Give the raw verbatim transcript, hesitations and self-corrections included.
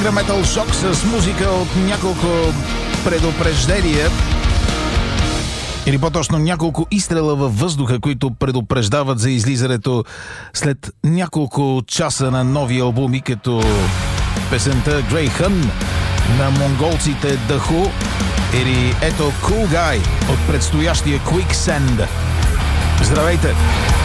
Angry Metal Shock с музика от няколко предупреждения, или по-точно няколко изстрела във въздуха, които предупреждават за излизането след няколко часа на нови албуми, като песента Grey Hun на монголците The Who или ето Cool Guy от предстоящия Quicksand. Здравейте!